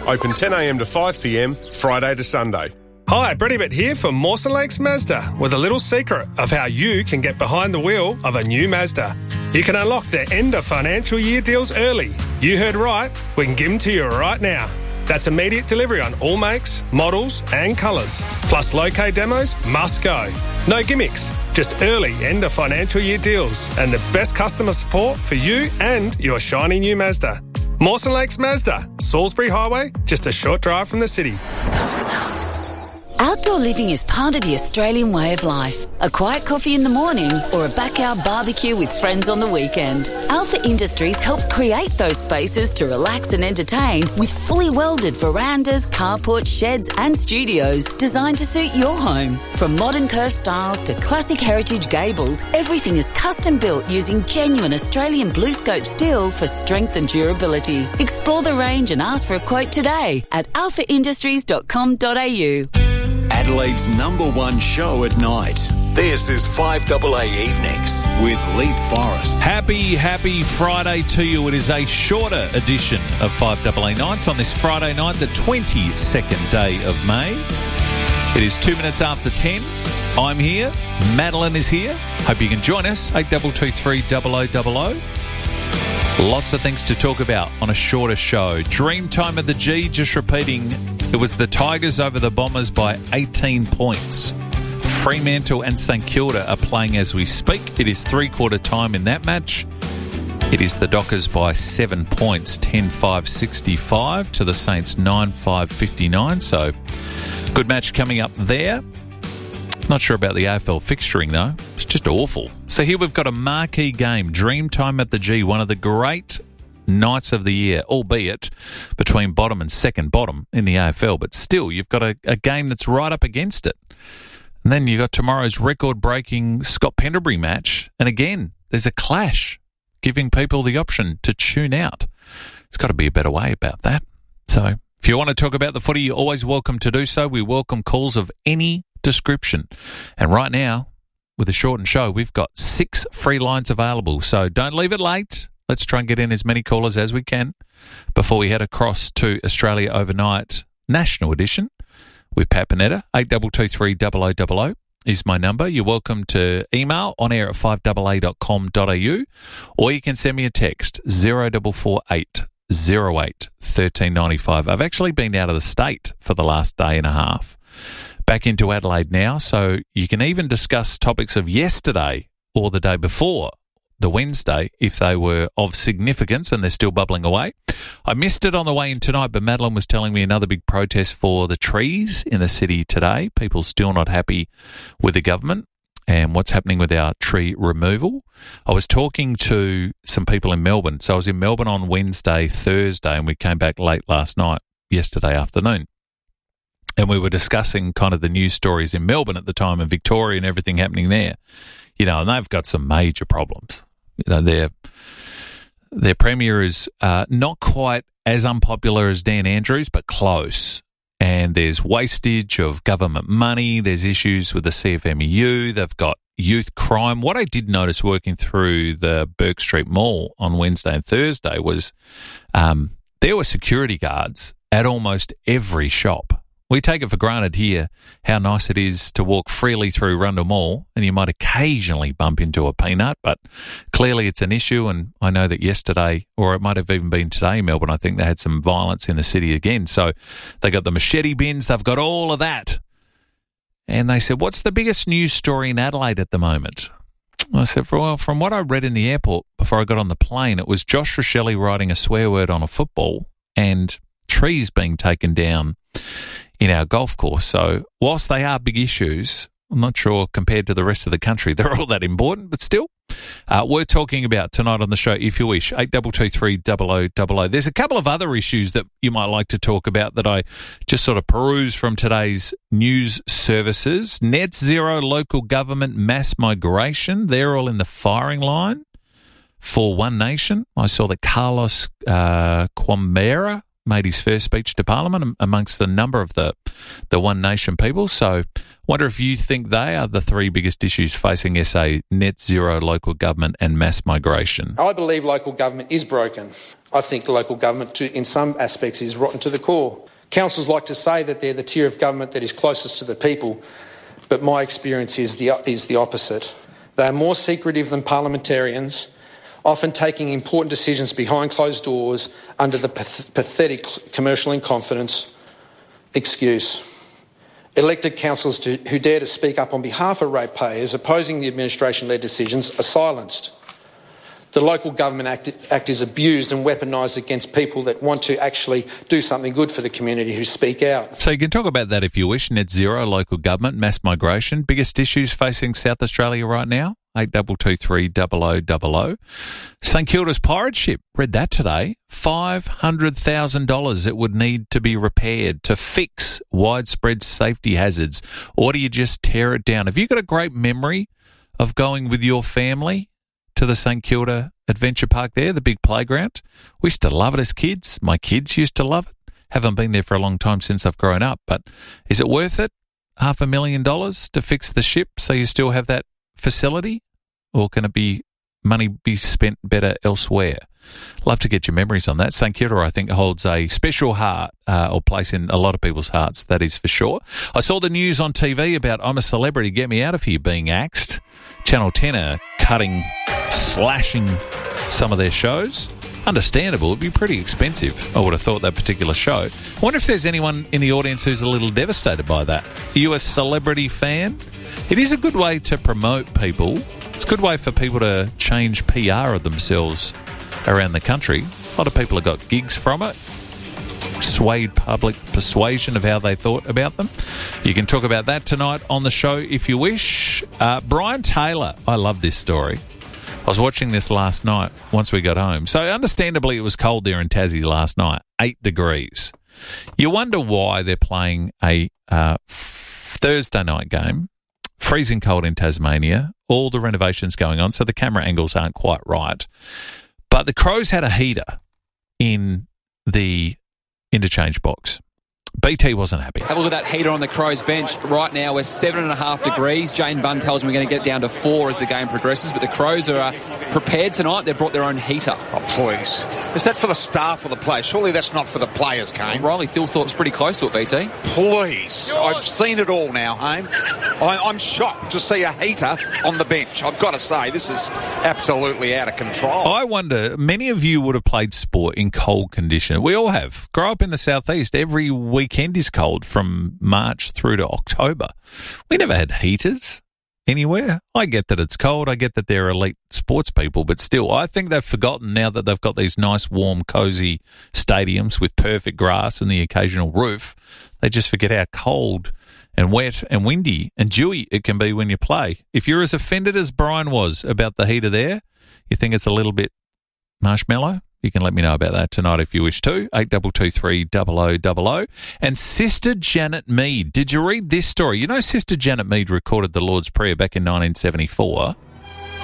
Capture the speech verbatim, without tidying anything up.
Open ten a m to five p m, Friday to Sunday. Hi, Brett Ibbott here from Mawson Lakes Mazda with a little secret of how you can get behind the wheel of a new Mazda. You can unlock the end of financial year deals early. You heard right, we can give them to you right now. That's immediate delivery on all makes, models and colours. Plus low-K demos must go. No gimmicks, just early end of financial year deals and the best customer support for you and your shiny new Mazda. Mawson Lakes Mazda, Salisbury Highway, just a short drive from the city. Outdoor living is part of the Australian way of life. A quiet coffee in the morning or a backyard barbecue with friends on the weekend. Alpha Industries helps create those spaces to relax and entertain with fully welded verandas, carports, sheds and studios designed to suit your home. From modern curved styles to classic heritage gables, everything is custom built using genuine Australian blue scope steel for strength and durability. Explore the range and ask for a quote today at alpha industries dot com dot a u. Adelaide's number one show at night. This is five A A Evenings with Leith Forrest. Happy, happy Friday to you. It is a shorter edition of five A A Nights on this Friday night, the twenty-second day of May. It is two minutes after ten. I'm here. Madeline is here. Hope you can join us. eight two two three double oh double oh. Lots of things to talk about on a shorter show. Dreamtime at the G, just repeating, it was the Tigers over the Bombers by eighteen points. Fremantle and St Kilda are playing as we speak. It is three-quarter time in that match. It is the Dockers by seven points, ten five sixty-five to the Saints nine five fifty-nine. So, good match coming up there. Not sure about the A F L fixturing, though. It's just awful. So here we've got a marquee game, Dreamtime at the G, one of the great nights of the year, albeit between bottom and second bottom in the A F L. But still, you've got a, a game that's right up against it. And then you've got tomorrow's record-breaking Scott Pendlebury match. And again, there's a clash, giving people the option to tune out. There's got to be a better way about that. So if you want to talk about the footy, you're always welcome to do so. We welcome calls of any description. And right now, with a shortened show, we've got six free lines available. So don't leave it late. Let's try and get in as many callers as we can before we head across to Australia Overnight National Edition with Pat Panetta. eight two two three double oh double oh is my number. You're welcome to email on air at five A A dot com dot a u, or you can send me a text zero four four eight zero eight one three nine five. I've actually been out of the state for the last day and a half. Back into Adelaide now, so you can even discuss topics of yesterday or the day before, the Wednesday, if they were of significance and they're still bubbling away. I missed it on the way in tonight, but Madeline was telling me another big protest for the trees in the city today. People still not happy with the government and what's happening with our tree removal. I was talking to some people in Melbourne. So I was in Melbourne on Wednesday, Thursday, and we came back late last night, yesterday afternoon. And we were discussing kind of the news stories in Melbourne at the time and Victoria and everything happening there. You know, and they've got some major problems. You know, their, their premier is uh, not quite as unpopular as Dan Andrews, but close. And there's wastage of government money. There's issues with the C F M E U. They've got youth crime. What I did notice working through the Bourke Street Mall on Wednesday and Thursday was um, there were security guards at almost every shop. We take it for granted here how nice it is to walk freely through Rundle Mall, and you might occasionally bump into a peanut, but clearly it's an issue. And I know that yesterday, or it might have even been today in Melbourne, I think they had some violence in the city again. So they got the machete bins, they've got all of that. And they said, what's the biggest news story in Adelaide at the moment? I said, well, from what I read in the airport before I got on the plane, it was Josh Rochelle writing a swear word on a football and trees being taken down in our golf course. So whilst they are big issues, I'm not sure compared to the rest of the country they're all that important, but still, uh, we're talking about tonight on the show, if you wish, eight two two three double oh double oh. There's a couple of other issues that you might like to talk about that I just sort of peruse from today's news services. Net zero, local government, mass migration, they're all in the firing line for One Nation. I saw that Carlos uh, Quambera made his first speech to Parliament amongst a number of the, the One Nation people. So wonder if you think they are the three biggest issues facing S A: net zero, local government and mass migration. I believe local government is broken. I think local government, to, in some aspects, is rotten to the core. Councils like to say that they're the tier of government that is closest to the people, but my experience is the, is the opposite. They are more secretive than parliamentarians, often taking important decisions behind closed doors under the path- pathetic commercial in confidence excuse. Elected councillors to, who dare to speak up on behalf of ratepayers opposing the administration-led decisions are silenced. The local government act, act is abused and weaponised against people that want to actually do something good for the community who speak out. So you can talk about that if you wish. Net zero, local government, mass migration, biggest issues facing South Australia right now. eight two two three zero zero zero zero. St Kilda's pirate ship, read that today, five hundred thousand dollars it would need to be repaired to fix widespread safety hazards. Or do you just tear it down? Have you got a great memory of going with your family to the St Kilda Adventure Park there, the big playground? We used to love it as kids. My kids used to love it. Haven't been there for a long time since I've grown up, but is it worth it? Half a million dollars to fix the ship so you still have that facility? Or can it be money be spent better elsewhere? Love to get your memories on that. St Kilda, I think, holds a special heart uh, or place in a lot of people's hearts, that is for sure. I saw the news on T V about I'm a Celebrity, Get Me Out of Here being axed. Channel ten are cutting, slashing some of their shows. Understandable. It'd be pretty expensive, I would have thought, that particular show. I wonder if there's anyone in the audience who's a little devastated by that. Are you a Celebrity fan? It is a good way to promote people. It's a good way for people to change P R of themselves around the country. A lot of people have got gigs from it. Swayed public persuasion of how they thought about them. You can talk about that tonight on the show if you wish. Uh, Brian Taylor, I love this story. I was watching this last night once we got home. So understandably it was cold there in Tassie last night, eight degrees. You wonder why they're playing a uh, Thursday night game, freezing cold in Tasmania, all the renovations going on, so the camera angles aren't quite right. But the Crows had a heater in the interchange box. B T wasn't happy. Have a look at that heater on the Crows bench. Right now we're seven and a half degrees. Jane Bunn tells me we're going to get down to four as the game progresses, but the Crows are uh, prepared tonight. They've brought their own heater. Oh, please. Is that for the staff or the players? Surely that's not for the players, Kane. Riley Thilthorpe's pretty close to it, B T. Please. I've seen it all now, Hame. I, I'm shocked to see a heater on the bench. I've got to say, this is absolutely out of control. I wonder, many of you would have played sport in cold condition. We all have. Grow up in the southeast, every weekend is cold from March through to October. We never had heaters anywhere. I get that it's cold. I get that they're elite sports people, but still, I think they've forgotten now that they've got these nice, warm, cosy stadiums with perfect grass and the occasional roof. They just forget how cold and wet and windy and dewy it can be when you play. If you're as offended as Brian was about the heater there, you think it's a little bit marshmallow, you can let me know about that tonight if you wish to. eight two two three zero zero zero zero. And Sister Janet Mead. Did you read this story? You know Sister Janet Mead recorded the Lord's Prayer back in nineteen seventy-four.